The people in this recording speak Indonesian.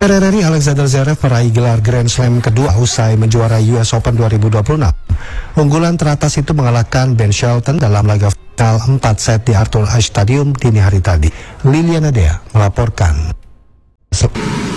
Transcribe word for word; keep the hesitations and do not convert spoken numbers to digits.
Ferrari Alexander Zverev meraih gelar Grand Slam kedua usai menjuarai U S Open dua ribu dua puluh enam. Unggulan teratas itu mengalahkan Ben Shelton dalam laga final empat set di Arthur Ashe Stadium dini hari tadi. Liliana Dea melaporkan.